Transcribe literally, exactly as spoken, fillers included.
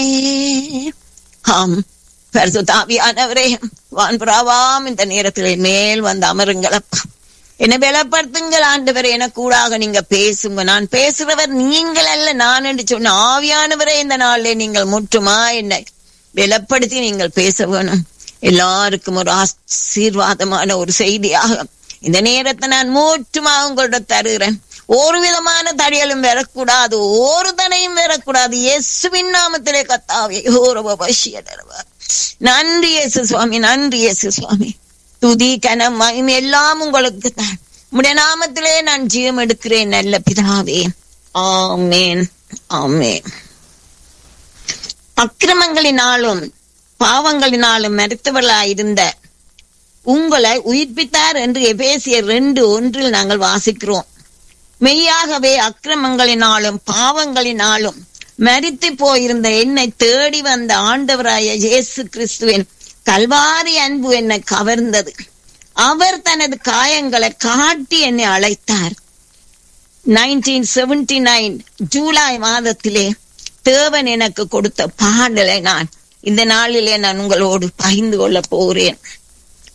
ஆம் பரிசுத்த ஆவியானவரே, வான்புறாவாம் இந்த நேரத்திலே மேல் வந்து அமருங்களப்பா. என்னை பலப்படுத்துங்கள் ஆண்டவரே, எனக்கு கூடாக நீங்க பேசுங்க. நான் பேசுறவர் நீங்கள் அல்ல நான் என்று சொன்ன ஆவியானவரே, இந்த நாளிலே நீங்கள் முற்றுமா என்னை பலப்படுத்தி நீங்கள் பேச வேணும். எல்லாருக்கும் ஒரு ஆசீர்வாதமான ஒரு செய்தியாக இந்த நேரத்தை நான் மூற்றுமாக உங்களோட தருகிறேன். ஒரு விதமான தடையலும் வரக்கூடாது, ஒரு தனையும் வரக்கூடாது. இயேசுவின் நாமத்திலே கத்தாவே. நன்றி இயேசு சுவாமி, நன்றி இயேசு சுவாமி. துதி கனம் மகிமை எல்லாம் உங்களுக்கு தான். உம்முடைய நாமத்திலே நான் ஜீவம் எடுக்கிறேன் நல்ல பிதாவே. ஆமேன், ஆமேன். அக்கிரமங்களினாலும் பாவங்களினாலும் மருத்துவர்களாயிருந்த உங்களை உயிர்ப்பித்தார் என்று எபேசியர் ரெண்டு ஒன்றில் நாங்கள் வாசிக்கிறோம். மெய்யாகவே அக்கிரமங்களினாலும் பாவங்களினாலும் மரித்து போயிருந்த என்னை தேடி வந்த ஆண்டவராய இயேசு கிறிஸ்துவின் கல்வாரி அன்பு என்னை கவர்ந்தது. அவர் தனது காயங்களை காட்டி என்னை அழைத்தார். நைன்டீன் செவன்டி நைன் ஜூலை மாதத்திலே தேவன் எனக்கு கொடுத்த பாடலை நான் இந்த நாளிலே நான் உங்களோடு பகிர்ந்து கொள்ள போகிறேன்.